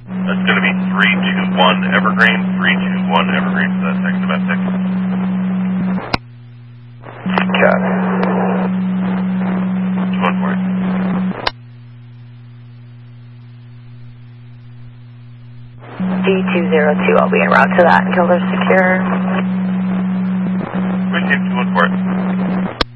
That's going to be 321 Evergreen, 321 Evergreen for that second domestic. Got it. 214. D202, I'll be en route to that until they're secure. Receive 214.